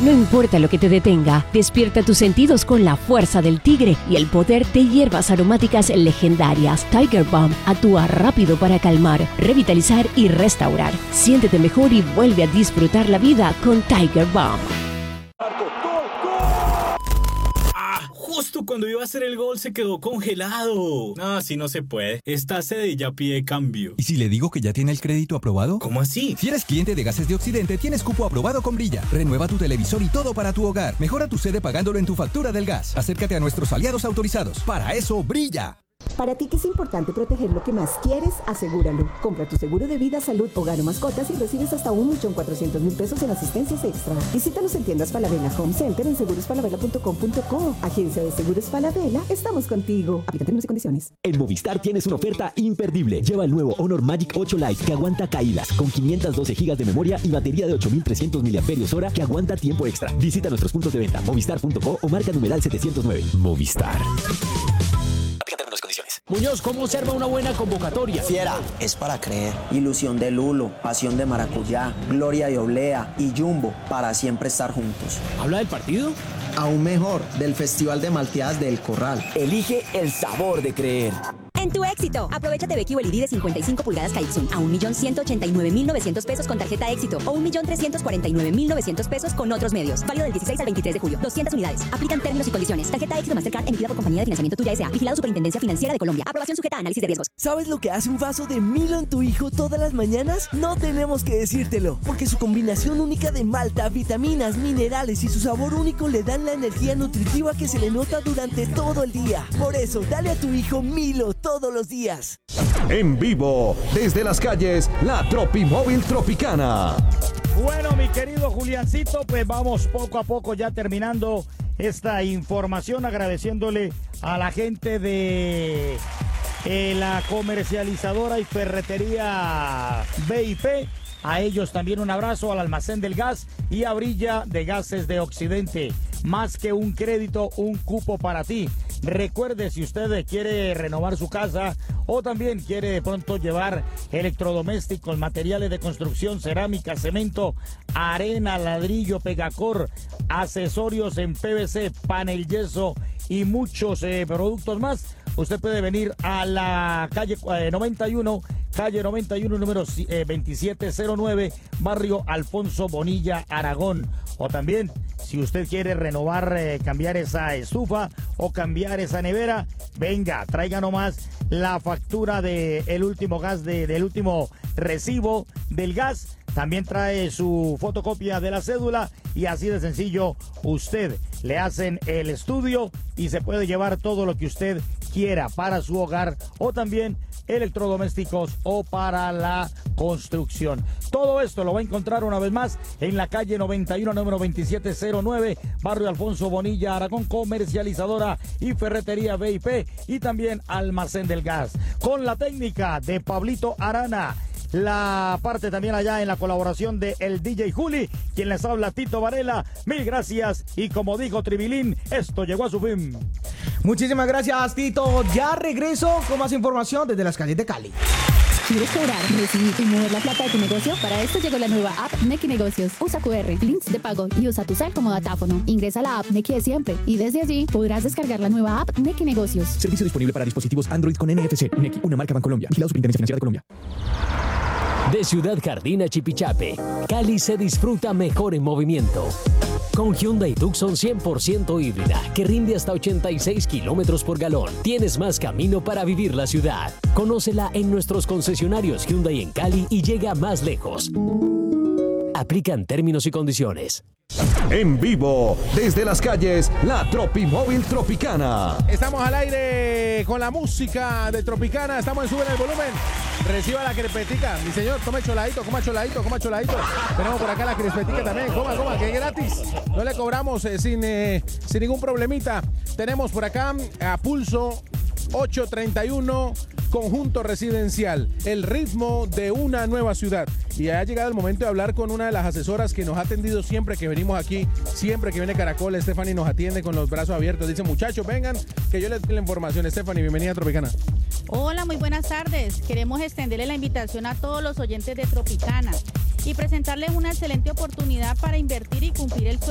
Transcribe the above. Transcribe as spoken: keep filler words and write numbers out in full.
No importa lo que te detenga, despierta tus sentidos con la fuerza del tigre y el poder de hierbas aromáticas legendarias. Tiger Balm actúa rápido para calmar, revitalizar y restaurar. Siéntete mejor y vuelve a disfrutar la vida con Tiger Balm. Justo cuando iba a hacer el gol se quedó congelado. No, así no se puede. Esta sede ya pide cambio. ¿Y si le digo que ya tiene el crédito aprobado? ¿Cómo así? Si eres cliente de Gases de Occidente, tienes cupo aprobado con Brilla. Renueva tu televisor y todo para tu hogar. Mejora tu sede pagándolo en tu factura del gas. Acércate a nuestros aliados autorizados. Para eso, Brilla. Para ti que es importante proteger lo que más quieres, asegúralo. Compra tu seguro de vida, salud, hogar o mascotas y recibes hasta un millón cuatrocientos mil pesos en asistencias extra. Visítanos en tiendas Falabella Home Center en seguros falabella punto com punto co. Agencia de Seguros Falabella, estamos contigo. Aplica términos y condiciones. En Movistar tienes una oferta imperdible. Lleva el nuevo Honor Magic ocho Lite que aguanta caídas con quinientas doce gigas de memoria y batería de ocho mil trescientos miliamperios hora que aguanta tiempo extra. Visita nuestros puntos de venta movistar punto co o marca numeral setecientos nueve. Movistar. Muñoz, ¿cómo observa una buena convocatoria? Fiera, es para creer. Ilusión de Lulo, pasión de maracuyá, gloria de oblea y Jumbo, para siempre estar juntos. ¿Habla del partido? Aún mejor, del Festival de Malteadas del Corral. Elige el sabor de creer. En tu éxito, aprovechate de Q L E D de cincuenta y cinco pulgadas Kaixun a un millón ciento ochenta y nueve mil novecientos pesos con tarjeta éxito o un millón trescientos cuarenta y nueve mil novecientos pesos con otros medios. Válido del dieciséis al veintitrés de julio. doscientas unidades. Aplican términos y condiciones. Tarjeta éxito Mastercard emitida por Compañía de Financiamiento Tuya S A. Vigilado Superintendencia Financiera de Colombia. Aprobación sujeta a análisis de riesgos. ¿Sabes lo que hace un vaso de Milo en tu hijo todas las mañanas? No tenemos que decírtelo, porque su combinación única de malta, vitaminas, minerales y su sabor único le dan la energía nutritiva que se le nota durante todo el día. Por eso, dale a tu hijo Milo todos los días. En vivo, desde las calles, la Tropimóvil Tropicana. Bueno, mi querido Juliancito, pues vamos poco a poco ya terminando esta información, agradeciéndole a la gente de eh, la comercializadora y ferretería B I P. A ellos también un abrazo, al Almacén del Gas y a Brilla de Gases de Occidente. Más que un crédito, un cupo para ti. Recuerde, si usted quiere renovar su casa o también quiere de pronto llevar electrodomésticos, materiales de construcción, cerámica, cemento, arena, ladrillo, pegacor, accesorios en P V C, panel yeso y muchos eh, productos más, usted puede venir a la calle eh, noventa y uno, calle noventa y uno, número eh, veintisiete cero nueve, barrio Alfonso Bonilla, Aragón. O también, si usted quiere renovar, eh, cambiar esa estufa o cambiar esa nevera, venga, traiga nomás la factura del último gas, de, del último recibo del gas. También trae su fotocopia de la cédula y así de sencillo usted le hacen el estudio y se puede llevar todo lo que usted quiera para su hogar o también electrodomésticos o para la construcción. Todo esto lo va a encontrar una vez más en la calle noventa y uno, número veintisiete cero nueve, barrio Alfonso Bonilla, Aragón, comercializadora y ferretería B I P y también Almacén del Gas. Con la técnica de Pablito Arana, la parte también allá en la colaboración de el D J Juli, quien les habla, Tito Varela. Mil gracias y como dijo Tribilín, esto llegó a su fin. Muchísimas gracias, Tito. Ya regreso con más información desde las calles de Cali. ¿Quieres cobrar, recibir y mover la plata de tu negocio? Para esto llegó la nueva app Nequi Negocios. Usa Q R, links de pago y usa tu cel como datáfono. Ingresa a la app Nequi de siempre y desde allí podrás descargar la nueva app Nequi Negocios. Servicio disponible para dispositivos Android con N F C. Nequi, una marca Bancolombia. Vigilado Superintendencia Financiera de Colombia. De Ciudad Jardín a Chipichape, Cali se disfruta mejor en movimiento. Con Hyundai Tucson cien por ciento híbrida, que rinde hasta ochenta y seis kilómetros por galón, tienes más camino para vivir la ciudad. Conócela en nuestros concesionarios Hyundai en Cali y llega más lejos. Aplican términos y condiciones. En vivo, desde las calles, la Tropimóvil Tropicana. Estamos al aire con la música de Tropicana. Estamos en Sube el Volumen. Reciba la crispetica. Mi señor, tome choladito, coma choladito, coma choladito. Tenemos por acá la crispetica también. Coma, coma, que es gratis. No le cobramos eh, sin, eh, sin ningún problemita. Tenemos por acá a Pulso ocho treinta y uno, Conjunto Residencial, el ritmo de una nueva ciudad. Y ha llegado el momento de hablar con una de las asesoras que nos ha atendido siempre que venimos aquí, siempre que viene Caracol. Stephanie nos atiende con los brazos abiertos. Dice, muchachos, vengan, que yo les doy la información. Stephanie, bienvenida a Tropicana. Hola, muy buenas tardes. Queremos extenderle la invitación a todos los oyentes de Tropicana y presentarles una excelente oportunidad para invertir y cumplir el sueño